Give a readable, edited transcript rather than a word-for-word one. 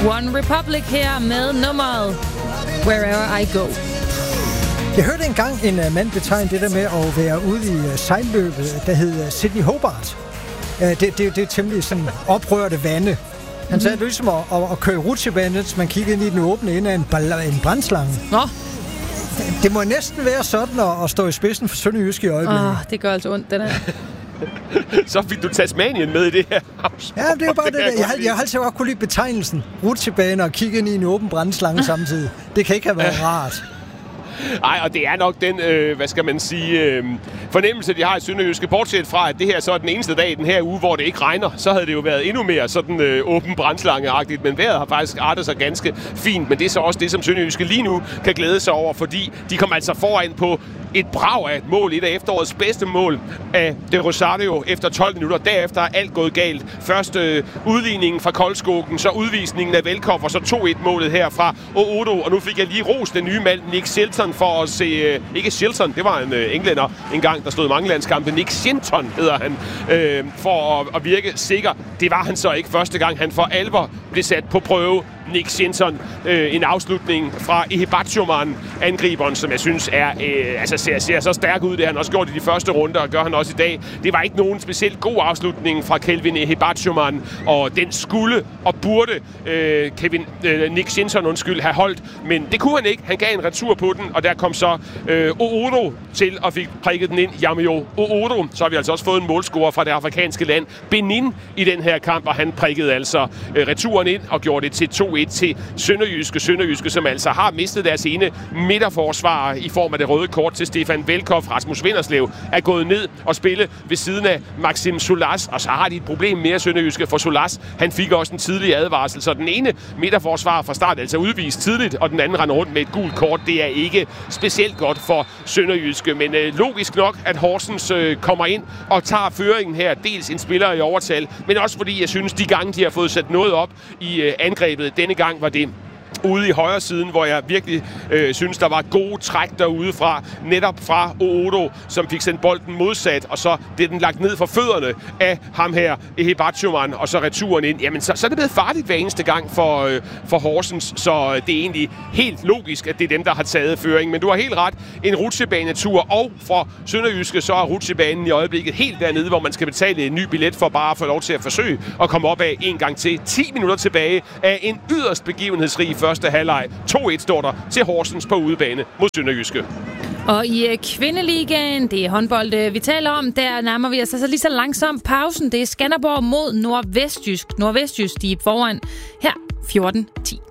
One Republic her med nummeret Wherever I Go. Jeg hørte engang en mand betegne det der med at være ude i sejlløbet, der hed Sydney Hobart. Det er temmelig sådan oprørte vande. Han sagde, det er ligesom at køre rutsjebane, så man kigger ind i den åbne ende af en brandslange. Nå. Det må næsten være sådan at stå i spidsen for Sønderjyske i øjeblikket. Det gør altså ondt, det der. Så fik du Tasmanien med i det her. Ja, det er jo bare det der. Jeg har altid godt kunne lide betegnelsen. Rutsjebane og kigge ind i en åben brandslange samtidig. Det kan ikke have været rart. Nej, og det er nok den, fornemmelse, de har i Sønderjyske, bortset fra, at det her så er den eneste dag i den her uge, hvor det ikke regner. Så havde det jo været endnu mere sådan åben brandslange-agtigt, men vejret har faktisk artet sig ganske fint. Men det er så også det, som Sønderjyske lige nu kan glæde sig over, fordi de kommer altså foran på et brag af et mål, et af efterårets bedste mål af De Rosario efter 12 minutter. Derefter er alt gået galt. Først udligningen fra Koldskogen, så udvisningen af Velkoff, og så 2-1-målet her fra Oodo. Og nu fik jeg lige ros den nye mand, Nick Shilton, for at se... ikke Shilton, det var en englænder engang, der stod mange landskampe. Nick Shinton hedder han, for at virke sikker. Det var han så ikke første gang, han for alvor blev sat på prøve. Nick Shinton, en afslutning fra Ehibachoman, angriberen, som jeg synes er, ser så stærk ud. Det har han også gjort i de første runder, og gør han også i dag. Det var ikke nogen specielt god afslutning fra Kelvin Ehibachoman, og den skulle og burde Nick Shinton have holdt, men det kunne han ikke. Han gav en retur på den, og der kom så Oodo til og fik prikket den ind. Jamio Oodo. Så har vi altså også fået en målscorer fra det afrikanske land Benin i den her kamp, og han prikkede altså returen ind og gjorde det til 2-1 til Sønderjyske, som altså har mistet deres ene midterforsvar i form af det røde kort til Stefan Velkoff. Rasmus Vinderslev er gået ned og spille ved siden af Maxim Solas, og så har de et problem mere Sønderjyske, for Solas, han fik også en tidlig advarsel, så den ene midterforsvar fra start altså udvist tidligt, og den anden render rundt med et gult kort. Det er ikke specielt godt for Sønderjyske, men logisk nok, at Horsens kommer ind og tager føringen her. Dels en spiller i overtal, men også fordi jeg synes, de gange, de har fået sat noget op i angrebet. Denne gang var det ude i højre siden, hvor jeg virkelig synes, der var gode træk derude fra, netop fra Oodo, som fik sendt bolden modsat, og så blev den lagt ned for fødderne af ham her, Ehibachoman, og så returen ind. Jamen, så er det blevet farligt hver eneste gang for Horsens, så det er egentlig helt logisk, at det er dem, der har taget føring. Men du har helt ret, en rutsjebanetur, og fra Sønderjyske, så er rutsjebanen i øjeblikket helt dernede, hvor man skal betale en ny billet for bare at få lov til at forsøge at komme op af en gang til. 10 minutter tilbage af en yderst begivenhedsrig første halvleg. 2-1 står der til Horsens på udebane mod Sønderjyske. Og i kvindeligaen, det er håndbold, vi taler om, der nærmer vi os altså lige så langsomt pausen. Det er Skanderborg mod Nordvestjysk. Nordvestjysk, de er foran her 14-10.